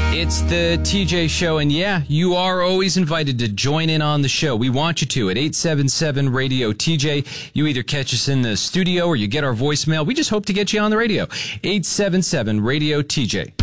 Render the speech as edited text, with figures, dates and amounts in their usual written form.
It's the TJ Show, and yeah, you are always invited to join in on the show. We want you to at 877-RADIO-TJ. You either catch us in the studio or you get our voicemail. We just hope to get you on the radio. 877-RADIO-TJ.